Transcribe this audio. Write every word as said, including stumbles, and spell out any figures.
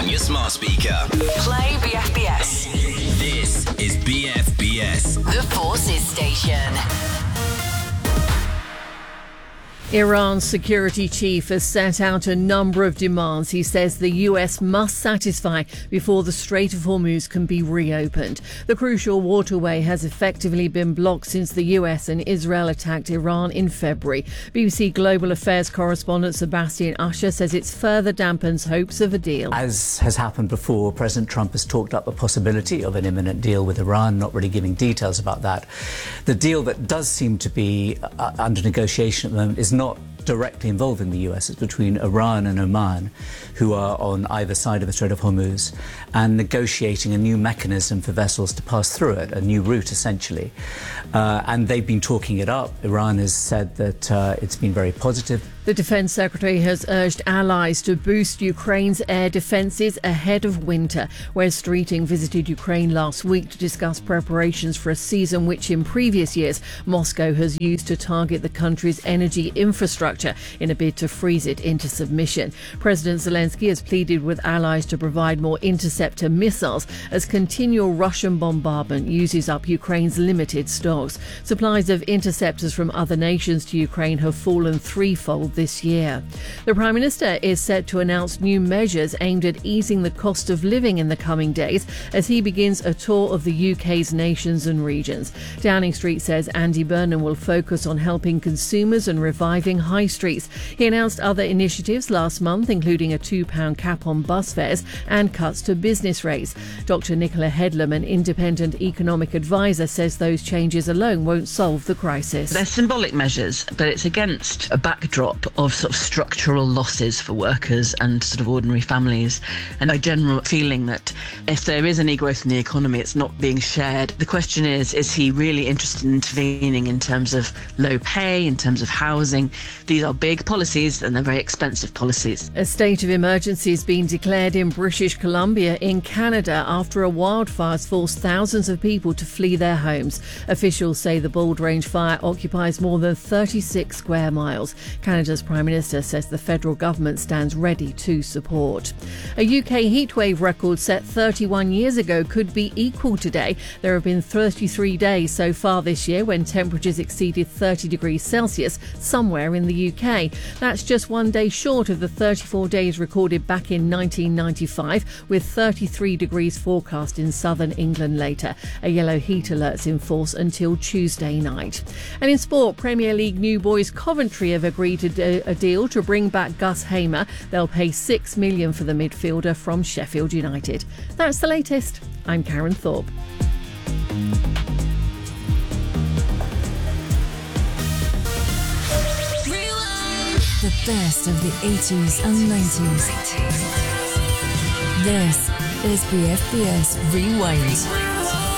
on your smart speaker. Play B F B S. This is B F B S. The Forces Station. Iran's security chief has set out a number of demands he says the U S must satisfy before the Strait of Hormuz can be reopened. The crucial waterway has effectively been blocked since the U S and Israel attacked Iran in February. B B C Global Affairs correspondent Sebastian Usher says it further dampens hopes of a deal. As has happened before, President Trump has talked up the possibility of an imminent deal with Iran, not really giving details about that. The deal that does seem to be uh, under negotiation at the moment is not directly involving the U S. It's between Iran and Oman, who are on either side of the Strait of Hormuz, and negotiating a new mechanism for vessels to pass through it, a new route essentially. Uh, and they've been talking it up. Iran has said that uh, it's been very positive. The Defence Secretary has urged allies to boost Ukraine's air defences ahead of winter. Wes Streeting visited Ukraine last week to discuss preparations for a season which in previous years Moscow has used to target the country's energy infrastructure in a bid to freeze it into submission. President Zelensky has pleaded with allies to provide more interceptor missiles as continual Russian bombardment uses up Ukraine's limited stocks. Supplies of interceptors from other nations to Ukraine have fallen threefold this year. The Prime Minister is set to announce new measures aimed at easing the cost of living in the coming days as he begins a tour of the U K's nations and regions. Downing Street says Andy Burnham will focus on helping consumers and reviving high streets. He announced other initiatives last month, including a two pound cap on bus fares and cuts to business rates. Doctor Nicola Headlam, an independent economic advisor, says those changes alone won't solve the crisis. They're symbolic measures, but it's against a backdrop of sort of structural losses for workers and sort of ordinary families, and a general feeling that if there is any growth in the economy, it's not being shared. The question is, is he really interested in intervening in terms of low pay, in terms of housing? These are big policies and they're very expensive policies. A state of emergency has been declared in British Columbia in Canada after a wildfire forced thousands of people to flee their homes. Officials say the Bald Range fire occupies more than thirty-six square miles. Canada's Prime Minister says the federal government stands ready to support. A U K heatwave record set thirty-one years ago could be equal today. There have been thirty-three days so far this year when temperatures exceeded thirty degrees Celsius somewhere in the U K. That's just one day short of the thirty-four days recorded back in nineteen ninety-five, with thirty-three degrees forecast in southern England later. A yellow heat alert's in force until Tuesday night. And in sport, Premier League new boys Coventry have agreed to a deal to bring back Gus Hamer. They'll pay six million dollars for the midfielder from Sheffield United. That's the latest. I'm Karen Thorpe. The best of the eighties and nineties. This is B F B S Rewind.